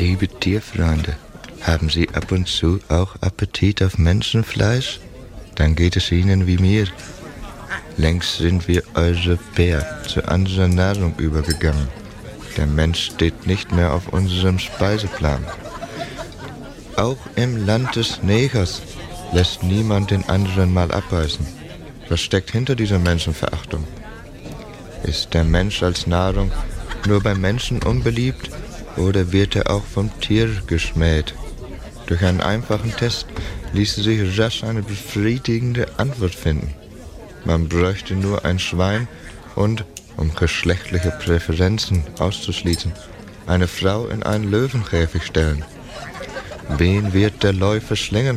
Liebe Tierfreunde, haben Sie ab und zu auch Appetit auf Menschenfleisch? Dann geht es Ihnen wie mir. Längst sind wir Europäer zu anderer Nahrung übergegangen. Der Mensch steht nicht mehr auf unserem Speiseplan. Auch im Land des Negers lässt niemand den anderen mal abbeißen. Was steckt hinter dieser Menschenverachtung? Ist der Mensch als Nahrung nur beim Menschen unbeliebt oder wird er auch vom Tier geschmäht? Durch einen einfachen Test ließe sich rasch eine befriedigende Antwort finden. Man bräuchte nur ein Schwein und, um geschlechtliche Präferenzen auszuschließen, eine Frau in einen Löwenkäfig stellen. Wen wird der Leu verschlingen?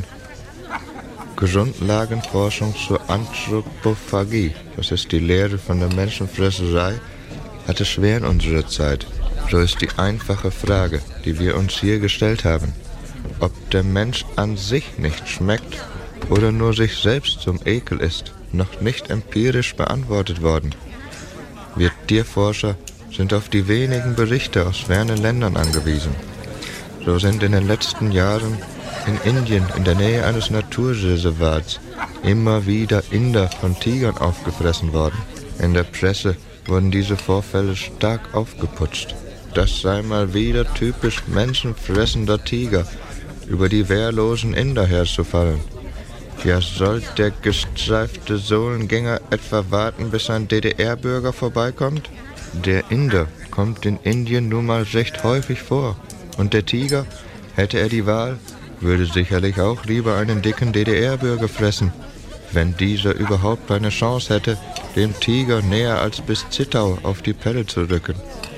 Grundlagenforschung zur Anthropophagie, das ist die Lehre von der Menschenfresserei, hat es schwer in unserer Zeit. So ist die einfache Frage, die wir uns hier gestellt haben, ob der Mensch an sich nicht schmeckt oder nur sich selbst zum Ekel ist, noch nicht empirisch beantwortet worden. Wir Tierforscher sind auf die wenigen Berichte aus fernen Ländern angewiesen. So sind in den letzten Jahren in Indien, in der Nähe eines Naturreservats, immer wieder Inder von Tigern aufgefressen worden. In der Presse wurden diese Vorfälle stark aufgeputscht. Das sei mal wieder typisch menschenfressender Tiger, über die wehrlosen Inder herzufallen. Ja, soll der gestreifte Sohlengänger etwa warten, bis ein DDR-Bürger vorbeikommt? Der Inder kommt in Indien nun mal recht häufig vor. Und der Tiger, hätte er die Wahl, würde sicherlich auch lieber einen dicken DDR-Bürger fressen, wenn dieser überhaupt eine Chance hätte, dem Tiger näher als bis Zittau auf die Pelle zu rücken.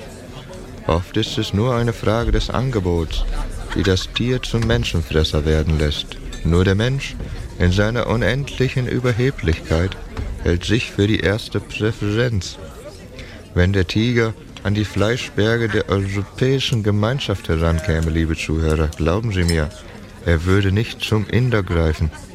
Oft ist es nur eine Frage des Angebots, die das Tier zum Menschenfresser werden lässt. Nur der Mensch, in seiner unendlichen Überheblichkeit, hält sich für die erste Präferenz. Wenn der Tiger an die Fleischberge der Europäischen Gemeinschaft herankäme, liebe Zuhörer, glauben Sie mir, er würde nicht zum Inder greifen,